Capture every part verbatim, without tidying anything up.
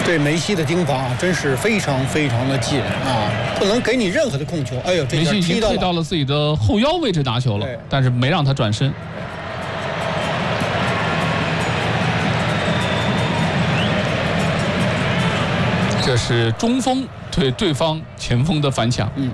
对梅西的盯防啊，真是非常非常的紧啊，不能给你任何的控球。哎呦，这梅西已经踢到了自己的后腰位置拿球了，但是没让他转身。这是中锋对对方前锋的反抢。 嗯。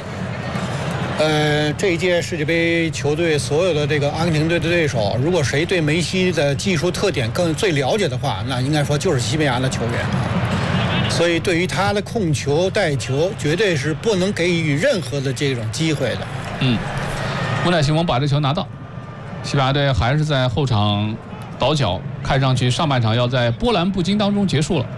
呃，这一届世界杯球队所有的这个阿根廷队的对手，如果谁对梅西的技术特点更最了解的话，那应该说就是西班牙的球员。所以对于他的控球带球，绝对是不能给予任何的这种机会的。 嗯，乌奈西蒙把这球拿到，西班牙队还是在后场倒脚，看上去上半场要在波澜不惊当中结束了。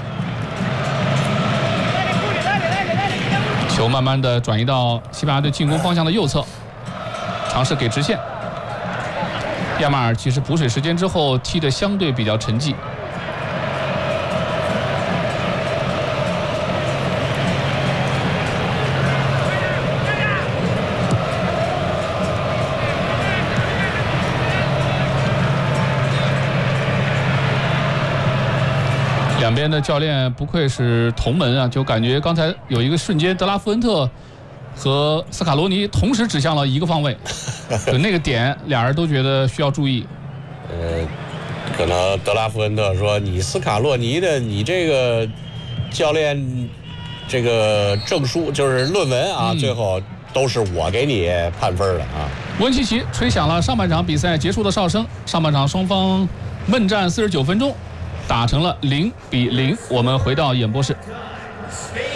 球慢慢的转移到西班牙队进攻方向的右侧，尝试给直线。亚马尔其实补水时间之后踢得相对比较沉寂。两边的教练不愧是同门啊，就感觉刚才有一个瞬间，德拉夫恩特和斯卡罗尼同时指向了一个方位，就那个点，俩人都觉得需要注意。 呃，可能德拉夫恩特说：“你斯卡洛尼的你这个教练这个证书就是论文啊，嗯、最后都是我给你判分的啊。” 温契奇吹响了上半场比赛结束的哨声，上半场双方闷战四十九分钟。打成了零比零，我们回到演播室。